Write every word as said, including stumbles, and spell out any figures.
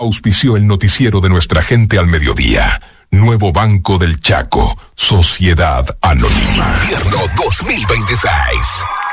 Auspició el noticiero de nuestra gente al mediodía. Nuevo Banco del Chaco, Sociedad Anónima. Invierno dos mil veintiséis.